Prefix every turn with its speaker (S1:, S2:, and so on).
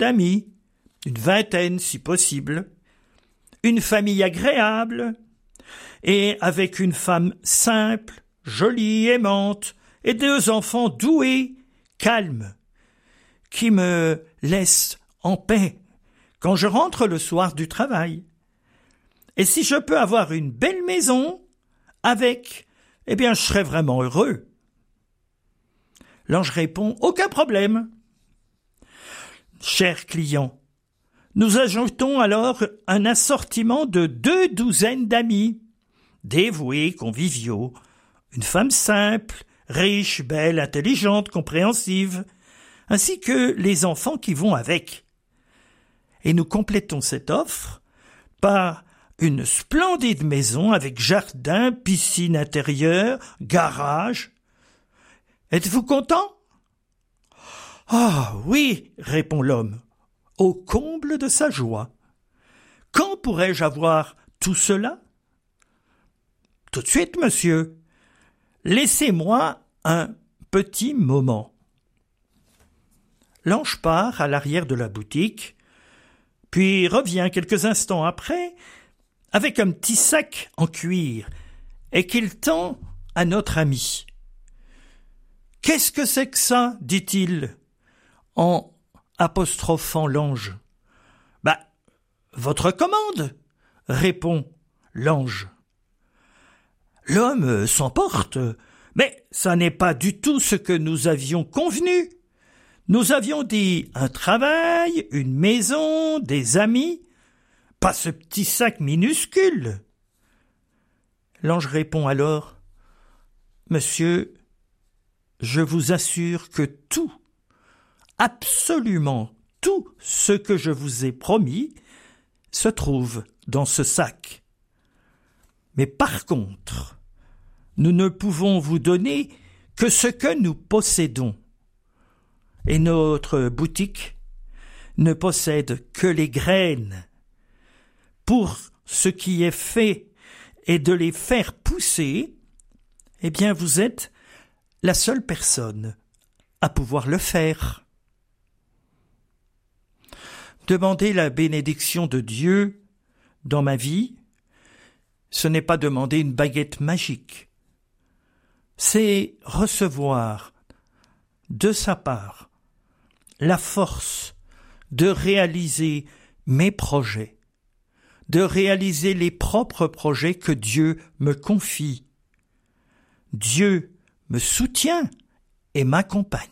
S1: d'amis, une vingtaine si possible, une famille agréable, et avec une femme simple, jolie, aimante, et 2 enfants doués, calmes, qui me laissent en paix quand je rentre le soir du travail. Et si je peux avoir une belle maison avec, eh bien, je serai vraiment heureux. L'ange répond, aucun problème. Cher client, nous ajoutons alors un assortiment de 2 douzaines d'amis, dévoués, conviviaux, une femme simple, riche, belle, intelligente, compréhensive, ainsi que les enfants qui vont avec. Et nous complétons cette offre par une splendide maison avec jardin, piscine intérieure, garage. Êtes-vous content ? Ah oui, répond l'homme, au comble de sa joie. Quand pourrais-je avoir tout cela ? Tout de suite, monsieur. Laissez-moi un petit moment. L'ange part à l'arrière de la boutique, puis revient quelques instants après avec un petit sac en cuir et qu'il tend à notre ami. « Qu'est-ce que c'est que ça ?» dit-il en apostrophant l'ange. « Votre commande !» répond l'ange. L'homme s'emporte, mais ça n'est pas du tout ce que nous avions convenu. Nous avions dit un travail, une maison, des amis, pas ce petit sac minuscule. L'ange répond alors, « Monsieur, je vous assure que tout, absolument tout ce que je vous ai promis se trouve dans ce sac. Mais par contre, nous ne pouvons vous donner que ce que nous possédons. Et notre boutique ne possède que les graines. Pour ce qui est fait et de les faire pousser, eh bien vous êtes la seule personne à pouvoir le faire. » Demander la bénédiction de Dieu dans ma vie, ce n'est pas demander une baguette magique. C'est recevoir de sa part la force de réaliser mes projets, de réaliser les propres projets que Dieu me confie. Dieu me soutient et m'accompagne.